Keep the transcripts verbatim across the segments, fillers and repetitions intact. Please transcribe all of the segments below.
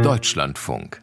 Deutschlandfunk.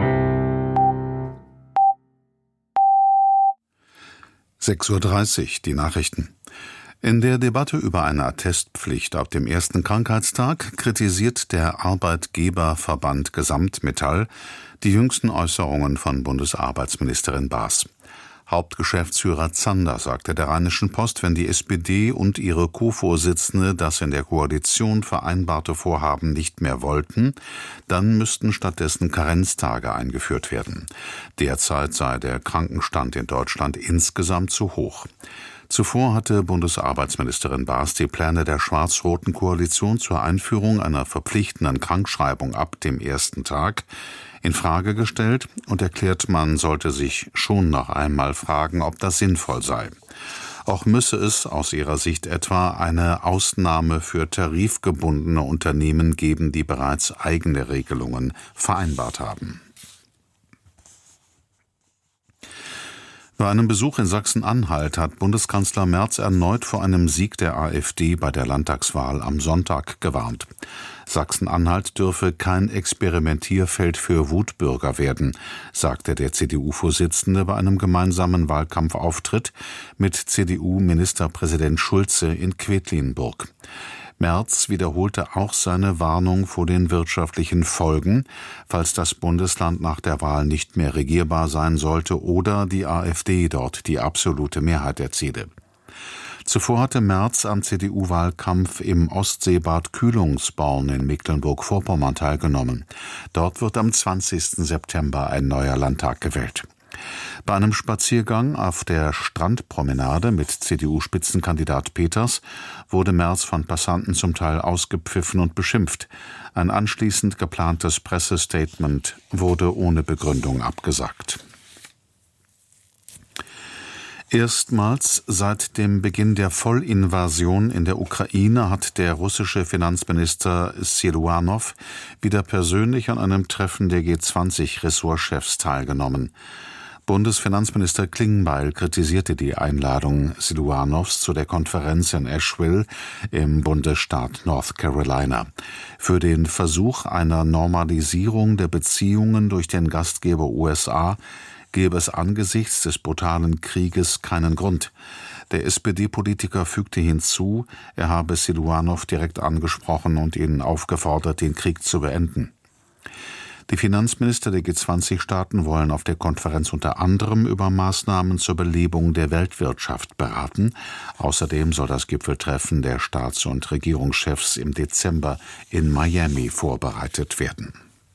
sechs Uhr dreißig, die Nachrichten. In der Debatte über eine Attestpflicht ab dem ersten Krankheitstag kritisiert der Arbeitgeberverband Gesamtmetall die jüngsten Äußerungen von Bundesarbeitsministerin Baas. Hauptgeschäftsführer Zander sagte der Rheinischen Post, wenn die S P D und ihre Co-Vorsitzende das in der Koalition vereinbarte Vorhaben nicht mehr wollten, dann müssten stattdessen Karenztage eingeführt werden. Derzeit sei der Krankenstand in Deutschland insgesamt zu hoch. Zuvor hatte Bundesarbeitsministerin Baas die Pläne der schwarz-roten Koalition zur Einführung einer verpflichtenden Krankschreibung ab dem ersten Tag in Frage gestellt und erklärt, man sollte sich schon noch einmal fragen, ob das sinnvoll sei. Auch müsse es aus ihrer Sicht etwa eine Ausnahme für tarifgebundene Unternehmen geben, die bereits eigene Regelungen vereinbart haben. Bei einem Besuch in Sachsen-Anhalt hat Bundeskanzler Merz erneut vor einem Sieg der AfD bei der Landtagswahl am Sonntag gewarnt. Sachsen-Anhalt dürfe kein Experimentierfeld für Wutbürger werden, sagte der C D U-Vorsitzende bei einem gemeinsamen Wahlkampfauftritt mit C D U-Ministerpräsident Schulze in Quedlinburg. Merz wiederholte auch seine Warnung vor den wirtschaftlichen Folgen, falls das Bundesland nach der Wahl nicht mehr regierbar sein sollte oder die AfD dort die absolute Mehrheit erziele. Zuvor hatte Merz am C D U-Wahlkampf im Ostseebad Kühlungsborn in Mecklenburg-Vorpommern teilgenommen. Dort wird am zwanzigsten September ein neuer Landtag gewählt. Bei einem Spaziergang auf der Strandpromenade mit C D U-Spitzenkandidat Peters wurde Merz von Passanten zum Teil ausgepfiffen und beschimpft. Ein anschließend geplantes Pressestatement wurde ohne Begründung abgesagt. Erstmals seit dem Beginn der Vollinvasion in der Ukraine hat der russische Finanzminister Siluanow wieder persönlich an einem Treffen der G zwanzig-Ressortchefs teilgenommen. Bundesfinanzminister Klingbeil kritisierte die Einladung Siluanows zu der Konferenz in Asheville im Bundesstaat North Carolina. Für den Versuch einer Normalisierung der Beziehungen durch den Gastgeber U S A gäbe es angesichts des brutalen Krieges keinen Grund. Der S P D-Politiker fügte hinzu, er habe Siluanow direkt angesprochen und ihn aufgefordert, den Krieg zu beenden. Die Finanzminister der G zwanzig-Staaten wollen auf der Konferenz unter anderem über Maßnahmen zur Belebung der Weltwirtschaft beraten. Außerdem soll das Gipfeltreffen der Staats- und Regierungschefs im Dezember in Miami vorbereitet werden.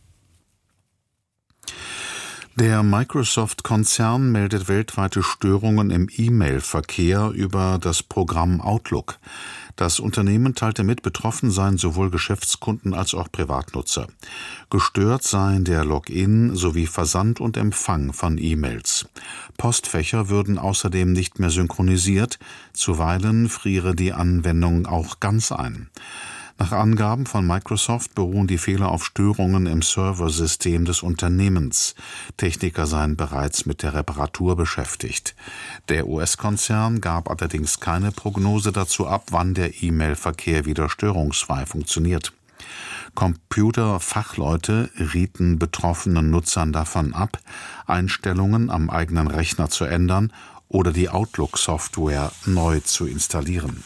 Der Microsoft-Konzern meldet weltweite Störungen im E-Mail-Verkehr über das Programm Outlook. Das Unternehmen teilte mit, betroffen seien sowohl Geschäftskunden als auch Privatnutzer. Gestört seien der Login sowie Versand und Empfang von E-Mails. Postfächer würden außerdem nicht mehr synchronisiert, zuweilen friere die Anwendung auch ganz ein. Nach Angaben von Microsoft beruhen die Fehler auf Störungen im Serversystem des Unternehmens. Techniker seien bereits mit der Reparatur beschäftigt. Der U S-Konzern gab allerdings keine Prognose dazu ab, wann der E-Mail-Verkehr wieder störungsfrei funktioniert. Computerfachleute rieten betroffenen Nutzern davon ab, Einstellungen am eigenen Rechner zu ändern oder die Outlook-Software neu zu installieren.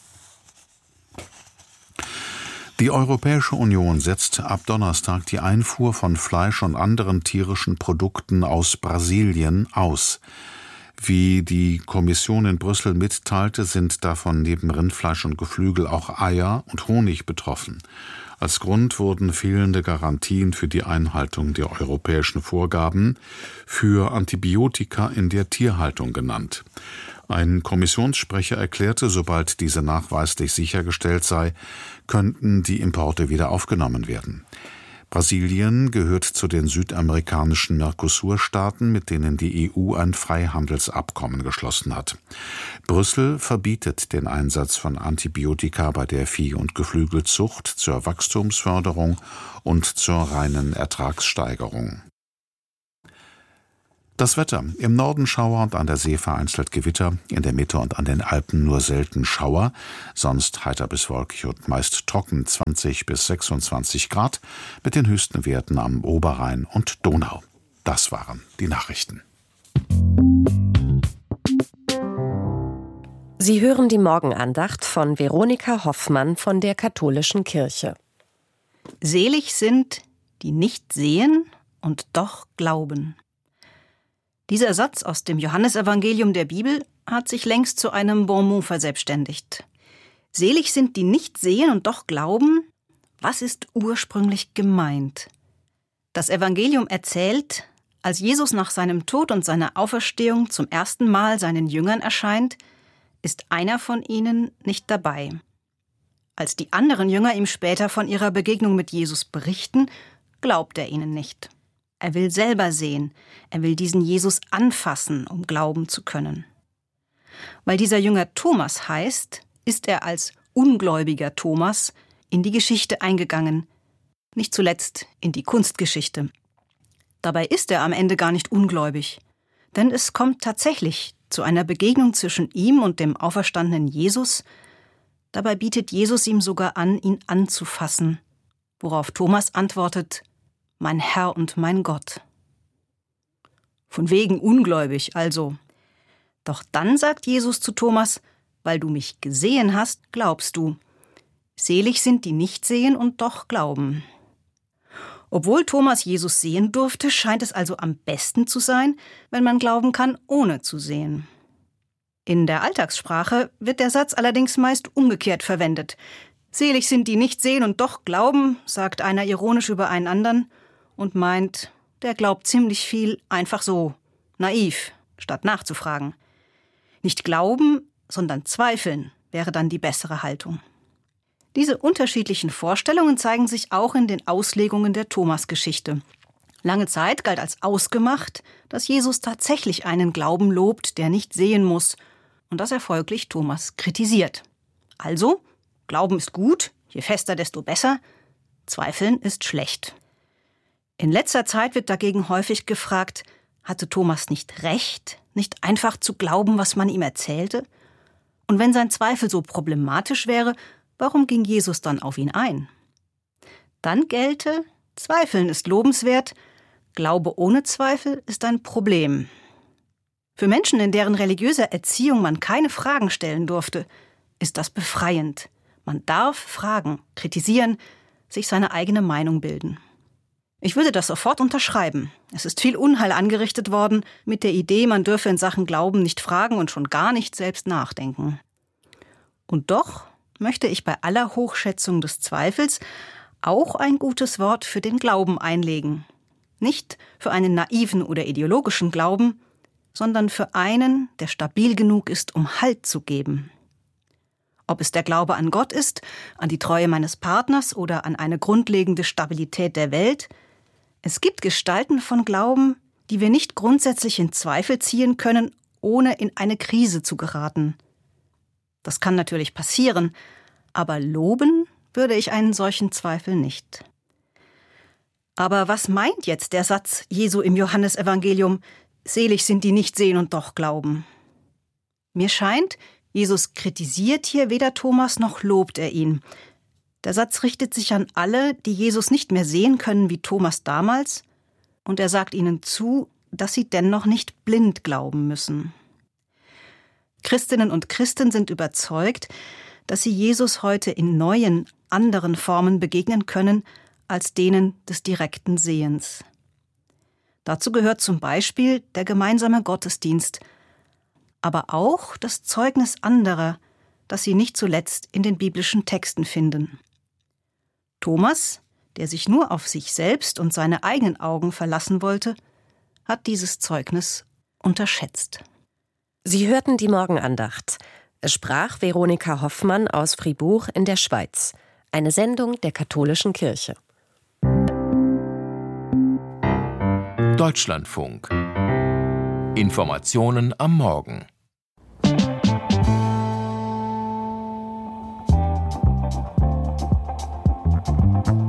Die Europäische Union setzt ab Donnerstag die Einfuhr von Fleisch und anderen tierischen Produkten aus Brasilien aus. Wie die Kommission in Brüssel mitteilte, sind davon neben Rindfleisch und Geflügel auch Eier und Honig betroffen. Als Grund wurden fehlende Garantien für die Einhaltung der europäischen Vorgaben für Antibiotika in der Tierhaltung genannt. Ein Kommissionssprecher erklärte, sobald diese nachweislich sichergestellt sei, könnten die Importe wieder aufgenommen werden. Brasilien gehört zu den südamerikanischen Mercosur-Staaten, mit denen die E U ein Freihandelsabkommen geschlossen hat. Brüssel verbietet den Einsatz von Antibiotika bei der Vieh- und Geflügelzucht zur Wachstumsförderung und zur reinen Ertragssteigerung. Das Wetter: Im Norden Schauer und an der See vereinzelt Gewitter, in der Mitte und an den Alpen nur selten Schauer, sonst heiter bis wolkig und meist trocken, zwanzig bis sechsundzwanzig Grad, mit den höchsten Werten am Oberrhein und Donau. Das waren die Nachrichten. Sie hören die Morgenandacht von Veronika Hoffmann von der Katholischen Kirche. Selig sind, die nicht sehen und doch glauben. Dieser Satz aus dem Johannesevangelium der Bibel hat sich längst zu einem Bonmot verselbstständigt. Selig sind, die nicht sehen und doch glauben. Was ist ursprünglich gemeint? Das Evangelium erzählt, als Jesus nach seinem Tod und seiner Auferstehung zum ersten Mal seinen Jüngern erscheint, ist einer von ihnen nicht dabei. Als die anderen Jünger ihm später von ihrer Begegnung mit Jesus berichten, glaubt er ihnen nicht. Er will selber sehen, er will diesen Jesus anfassen, um glauben zu können. Weil dieser Jünger Thomas heißt, ist er als ungläubiger Thomas in die Geschichte eingegangen, nicht zuletzt in die Kunstgeschichte. Dabei ist er am Ende gar nicht ungläubig, denn es kommt tatsächlich zu einer Begegnung zwischen ihm und dem auferstandenen Jesus. Dabei bietet Jesus ihm sogar an, ihn anzufassen, worauf Thomas antwortet: Mein Herr und mein Gott. Von wegen ungläubig also. Doch dann sagt Jesus zu Thomas: Weil du mich gesehen hast, glaubst du. Selig sind, die nicht sehen und doch glauben. Obwohl Thomas Jesus sehen durfte, scheint es also am besten zu sein, wenn man glauben kann, ohne zu sehen. In der Alltagssprache wird der Satz allerdings meist umgekehrt verwendet. Selig sind, die nicht sehen und doch glauben, sagt einer ironisch über einen anderen und meint, der glaubt ziemlich viel einfach so, naiv, statt nachzufragen. Nicht glauben, sondern zweifeln wäre dann die bessere Haltung. Diese unterschiedlichen Vorstellungen zeigen sich auch in den Auslegungen der Thomas-Geschichte. Lange Zeit galt als ausgemacht, dass Jesus tatsächlich einen Glauben lobt, der nicht sehen muss, und dass er folglich Thomas kritisiert. Also, Glauben ist gut, je fester, desto besser, Zweifeln ist schlecht. In letzter Zeit wird dagegen häufig gefragt, hatte Thomas nicht recht, nicht einfach zu glauben, was man ihm erzählte? Und wenn sein Zweifel so problematisch wäre, warum ging Jesus dann auf ihn ein? Dann gelte, Zweifeln ist lobenswert, Glaube ohne Zweifel ist ein Problem. Für Menschen, in deren religiöser Erziehung man keine Fragen stellen durfte, ist das befreiend. Man darf fragen, kritisieren, sich seine eigene Meinung bilden. Ich würde das sofort unterschreiben. Es ist viel Unheil angerichtet worden mit der Idee, man dürfe in Sachen Glauben nicht fragen und schon gar nicht selbst nachdenken. Und doch möchte ich bei aller Hochschätzung des Zweifels auch ein gutes Wort für den Glauben einlegen. Nicht für einen naiven oder ideologischen Glauben, sondern für einen, der stabil genug ist, um Halt zu geben. Ob es der Glaube an Gott ist, an die Treue meines Partners oder an eine grundlegende Stabilität der Welt, es gibt Gestalten von Glauben, die wir nicht grundsätzlich in Zweifel ziehen können, ohne in eine Krise zu geraten. Das kann natürlich passieren, aber loben würde ich einen solchen Zweifel nicht. Aber was meint jetzt der Satz Jesu im Johannesevangelium: Selig sind, die nicht sehen und doch glauben? Mir scheint, Jesus kritisiert hier weder Thomas noch lobt er ihn. Der Satz richtet sich an alle, die Jesus nicht mehr sehen können wie Thomas damals, und er sagt ihnen zu, dass sie dennoch nicht blind glauben müssen. Christinnen und Christen sind überzeugt, dass sie Jesus heute in neuen, anderen Formen begegnen können als denen des direkten Sehens. Dazu gehört zum Beispiel der gemeinsame Gottesdienst, aber auch das Zeugnis anderer, das sie nicht zuletzt in den biblischen Texten finden. Thomas, der sich nur auf sich selbst und seine eigenen Augen verlassen wollte, hat dieses Zeugnis unterschätzt. Sie hörten die Morgenandacht. Es sprach Veronika Hoffmann aus Fribourg in der Schweiz. Eine Sendung der Katholischen Kirche. Deutschlandfunk. Informationen am Morgen.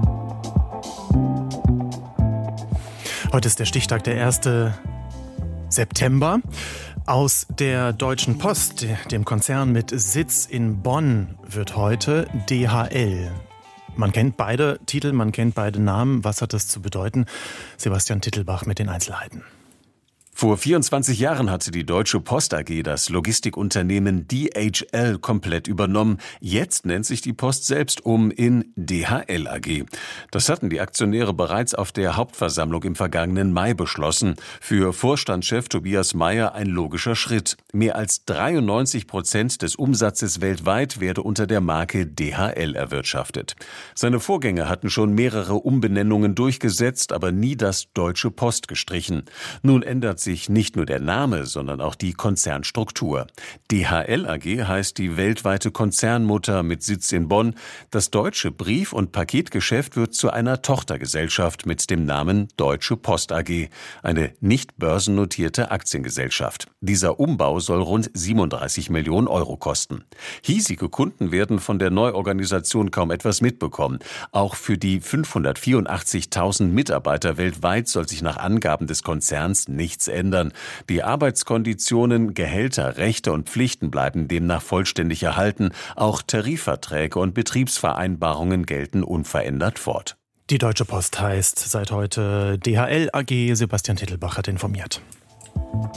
Heute ist der Stichtag, der erste September. Aus der Deutschen Post, dem Konzern mit Sitz in Bonn, wird heute D H L. Man kennt beide Titel, man kennt beide Namen. Was hat das zu bedeuten? Sebastian Tittelbach mit den Einzelheiten. Vor vierundzwanzig Jahren hatte die Deutsche Post A G das Logistikunternehmen D H L komplett übernommen. Jetzt nennt sich die Post selbst um in D H L A G. Das hatten die Aktionäre bereits auf der Hauptversammlung im vergangenen Mai beschlossen. Für Vorstandschef Tobias Meyer ein logischer Schritt. Mehr als dreiundneunzig Prozent des Umsatzes weltweit werde unter der Marke D H L erwirtschaftet. Seine Vorgänger hatten schon mehrere Umbenennungen durchgesetzt, aber nie das Deutsche Post gestrichen. Nun ändert sich nicht nur der Name, sondern auch die Konzernstruktur. D H L A G heißt die weltweite Konzernmutter mit Sitz in Bonn. Das deutsche Brief- und Paketgeschäft wird zu einer Tochtergesellschaft mit dem Namen Deutsche Post A G, eine nicht börsennotierte Aktiengesellschaft. Dieser Umbau soll rund siebenunddreißig Millionen Euro kosten. Hiesige Kunden werden von der Neuorganisation kaum etwas mitbekommen. Auch für die fünfhundertvierundachtzigtausend Mitarbeiter weltweit soll sich nach Angaben des Konzerns nichts ändern. Die Arbeitskonditionen, Gehälter, Rechte und Pflichten bleiben demnach vollständig erhalten. Auch Tarifverträge und Betriebsvereinbarungen gelten unverändert fort. Die Deutsche Post heißt seit heute D H L A G. Sebastian Tittelbach hat informiert.